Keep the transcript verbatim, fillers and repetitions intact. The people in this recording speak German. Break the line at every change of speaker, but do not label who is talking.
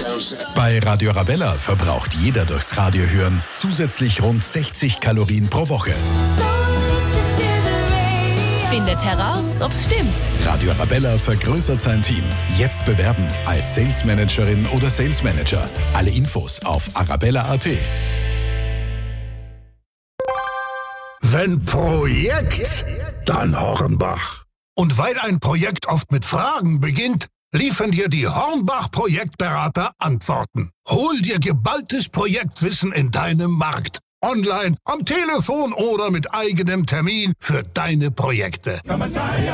Bei Radio Arabella verbraucht jeder durchs Radio hören zusätzlich rund sechzig Kalorien pro Woche.
Findet heraus, ob's stimmt.
Radio Arabella vergrößert sein Team. Jetzt bewerben als Sales Managerin oder Sales Manager. Alle Infos auf arabella punkt at.
Wenn Projekt, dann Hornbach. Und weil ein Projekt oft mit Fragen beginnt, liefern dir die Hornbach-Projektberater Antworten. Hol dir geballtes Projektwissen in deinem Markt. Online, am Telefon oder mit eigenem Termin für deine Projekte.